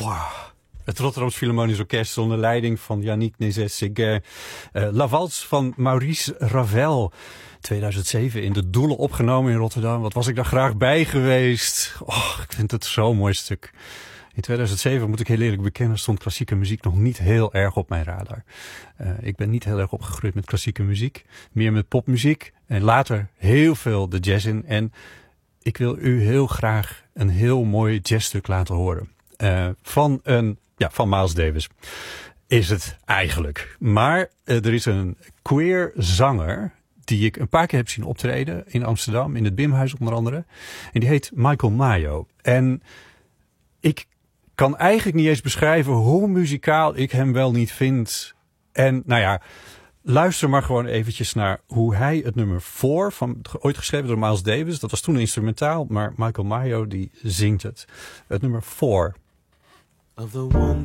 Het Rotterdamse Philharmonisch Orkest onder leiding van Yannick Nézet-Séguin. La Valse van Maurice Ravel. 2007 in de Doelen opgenomen in Rotterdam. Wat was ik daar graag bij geweest. Ik vind het zo'n mooi stuk. In 2007, moet ik heel eerlijk bekennen, stond klassieke muziek nog niet heel erg op mijn radar. Ik ben niet heel erg opgegroeid met klassieke muziek. Meer met popmuziek. En later heel veel de jazz in. En ik wil u heel graag een heel mooi jazzstuk laten horen. Van Miles Davis is het eigenlijk. Maar er is een queer zanger die ik een paar keer heb zien optreden in Amsterdam, in het Bimhuis onder andere. En die heet Michael Mayo. En ik kan eigenlijk niet eens beschrijven hoe muzikaal ik hem wel niet vind. En luister maar gewoon eventjes naar hoe hij het nummer 4, ooit geschreven door Miles Davis. Dat was toen een instrumentaal, maar Michael Mayo die zingt het. Het nummer 4.